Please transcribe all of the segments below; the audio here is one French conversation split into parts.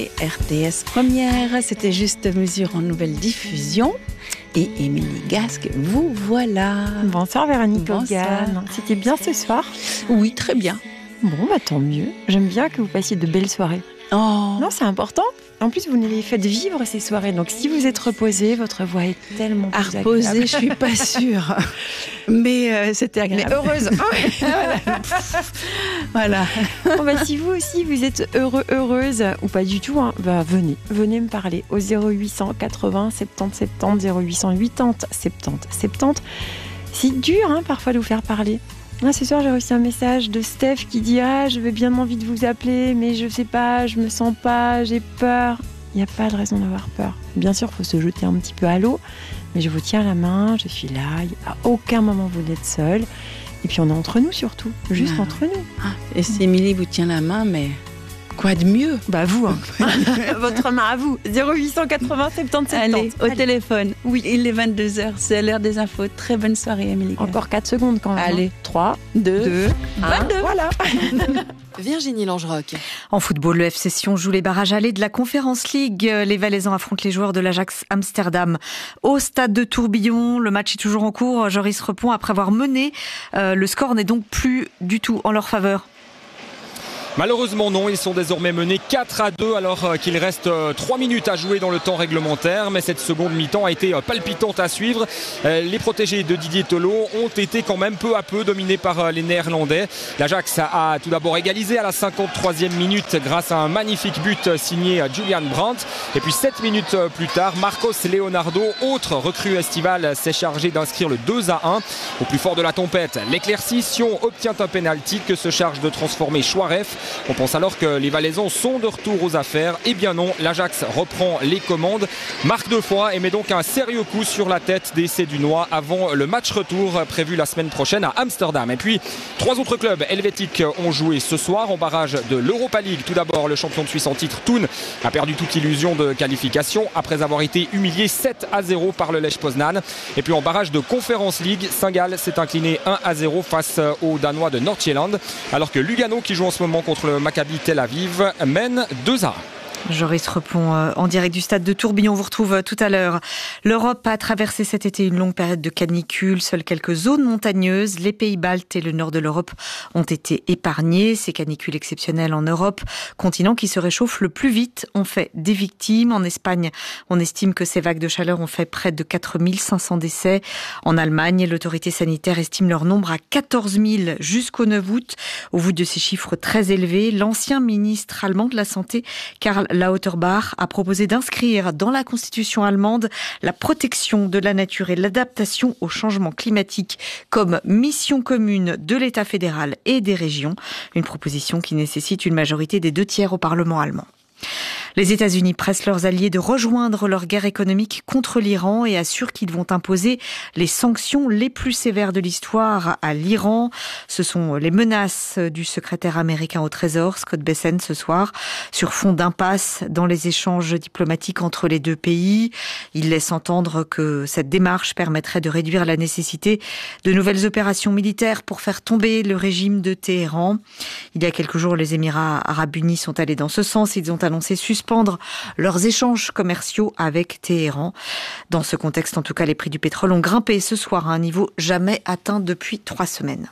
RTS Première, c'était Juste Mesure en nouvelle diffusion. Et Émilie Gasque, vous voilà. Bonsoir Véronique Bonsoir. Hogan. C'était bien ce soir? Oui, très bien. Bon, tant mieux. J'aime bien que vous passiez de belles soirées. Oh. Non, c'est important. En plus, vous nous les faites vivre ces soirées. Donc, si vous êtes reposé, votre voix est tellement plus reposée, agréable. je suis pas sûre. Mais c'était agréable. Mais heureuse. Voilà. Bon, si vous aussi, vous êtes heureuse, ou pas du tout, venez me parler au 0800 80 70 70, 0800 80 70 70. C'est dur, parfois, de vous faire parler. Ce soir, j'ai reçu un message de Steph qui dit « Ah, j'avais bien envie de vous appeler, mais je sais pas, je me sens pas, j'ai peur. » Il n'y a pas de raison d'avoir peur. Bien sûr, il faut se jeter un petit peu à l'eau, mais je vous tiens la main, je suis là, à aucun moment vous n'êtes seul. Et puis on est entre nous surtout, juste entre nous. Et si Émilie vous tient la main, mais quoi de mieux? Vous, votre main à vous. 0880 70 70. Allez, au téléphone. Oui, il est 22h, c'est l'heure des infos. Très bonne soirée, Émilie. Encore 4 secondes quand même. Allez, 3, 2, 1. Voilà. Virginie Langeroc. En football, le FC Sion joue les barrages allés de la Conference League. Les Valaisans affrontent les joueurs de l'Ajax Amsterdam au stade de Tourbillon. Le match est toujours en cours. Joris Repond, après avoir mené, le score n'est donc plus du tout en leur faveur. Malheureusement non, ils sont désormais menés 4-2 alors qu'il reste 3 minutes à jouer dans le temps réglementaire. Mais cette seconde mi-temps a été palpitante à suivre. Les protégés de Didier Tolo ont été quand même peu à peu dominés par les Néerlandais. L'Ajax a tout d'abord égalisé à la 53e minute grâce à un magnifique but signé Julian Brandt. Et puis 7 minutes plus tard, Marcos Leonardo, autre recrue estivale, s'est chargé d'inscrire le 2-1. Au plus fort de la tempête, l'éclaircie, Sion obtient un pénalty que se charge de transformer Chouaref. On pense alors que les Valaisans sont de retour aux affaires. Eh bien non, l'Ajax reprend les commandes, marque 2 fois et met donc un sérieux coup sur la tête des Sédunois avant le match retour prévu la semaine prochaine à Amsterdam. Et puis 3 autres clubs helvétiques ont joué ce soir en barrage de l'Europa League. Tout d'abord, le champion de Suisse en titre Thun a perdu toute illusion de qualification après avoir été humilié 7-0 par le Lech Poznan. Et puis en barrage de Conference League, Saint-Gall s'est incliné 1-0 face aux Danois de Nordjylland, alors que Lugano, qui joue en ce moment contre le Maccabi Tel Aviv, mène 2-1. Joris Repond en direct du stade de Tourbillon. On vous retrouve tout à l'heure. L'Europe a traversé cet été une longue période de canicule. Seules quelques zones montagneuses, les pays baltes et le nord de l'Europe, ont été épargnés. Ces canicules exceptionnelles en Europe, continent qui se réchauffe le plus vite, ont fait des victimes. En Espagne, on estime que ces vagues de chaleur ont fait près de 4500 décès. En Allemagne, l'autorité sanitaire estime leur nombre à 14 000 jusqu'au 9 août. Au vu de ces chiffres très élevés, l'ancien ministre allemand de la Santé, Karl Lauterbach, a proposé d'inscrire dans la constitution allemande la protection de la nature et l'adaptation au changement climatique comme mission commune de l'État fédéral et des régions. Une proposition qui nécessite une majorité des 2/3 au Parlement allemand. Les États-Unis pressent leurs alliés de rejoindre leur guerre économique contre l'Iran et assurent qu'ils vont imposer les sanctions les plus sévères de l'histoire à l'Iran. Ce sont les menaces du secrétaire américain au Trésor, Scott Bessent, ce soir, sur fond d'impasse dans les échanges diplomatiques entre les deux pays. Il laisse entendre que cette démarche permettrait de réduire la nécessité de nouvelles opérations militaires pour faire tomber le régime de Téhéran. Il y a quelques jours, les Émirats arabes unis sont allés dans ce sens. Ils ont annoncé suspendre leurs échanges commerciaux avec Téhéran. Dans ce contexte, en tout cas, les prix du pétrole ont grimpé ce soir à un niveau jamais atteint depuis 3 semaines.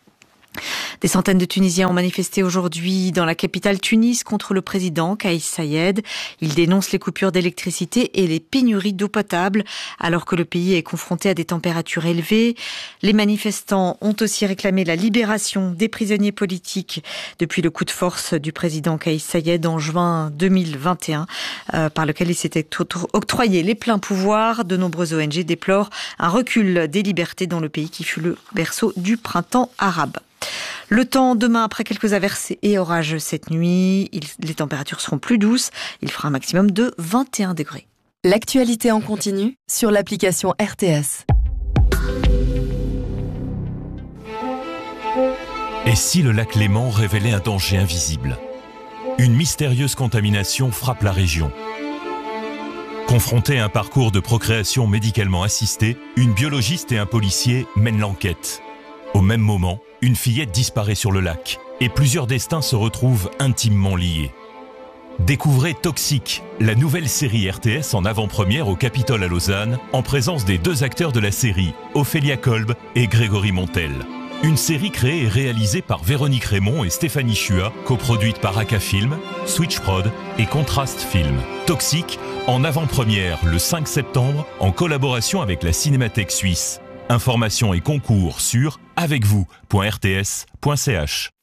Des centaines de Tunisiens ont manifesté aujourd'hui dans la capitale Tunis contre le président Kais Saied. Ils dénoncent les coupures d'électricité et les pénuries d'eau potable alors que le pays est confronté à des températures élevées. Les manifestants ont aussi réclamé la libération des prisonniers politiques depuis le coup de force du président Kais Saied en juin 2021 par lequel il s'était octroyé les pleins pouvoirs. De nombreuses ONG déplorent un recul des libertés dans le pays qui fut le berceau du printemps arabe. Le temps demain après quelques averses et orages cette nuit. Les températures seront plus douces. Il fera un maximum de 21 degrés. L'actualité en continu sur l'application RTS. Et si le lac Léman révélait un danger invisible? Une mystérieuse contamination frappe la région. Confrontés à un parcours de procréation médicalement assistée, une biologiste et un policier mènent l'enquête. Au même moment, une fillette disparaît sur le lac et plusieurs destins se retrouvent intimement liés. Découvrez Toxique, la nouvelle série RTS en avant-première au Capitole à Lausanne, en présence des 2 acteurs de la série, Ophélia Kolb et Grégory Montel. Une série créée et réalisée par Véronique Raymond et Stéphanie Chua, coproduite par Aka Film, Switch Prod et Contrast Film. Toxique, en avant-première le 5 septembre, en collaboration avec la Cinémathèque suisse. Informations et concours sur avecvous.rts.ch.